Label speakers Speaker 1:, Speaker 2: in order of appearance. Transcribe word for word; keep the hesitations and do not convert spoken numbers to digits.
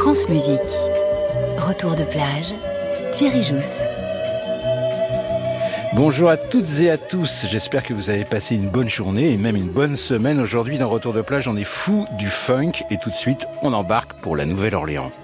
Speaker 1: France Musique. Retour de plage, Thierry Jousse.
Speaker 2: Bonjour à toutes et à tous, j'espère que vous avez passé une bonne journée et même une bonne semaine. Aujourd'hui dans Retour de plage, on est fou du funk et tout de suite on embarque pour la Nouvelle-Orléans.